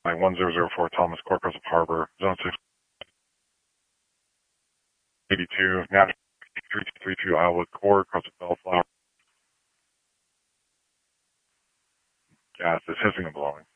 1004 Thomas Court, Crest Harbor, Zone 682, National 3232 Iowa Court, Crest Bellflower. Gas is hissing and blowing.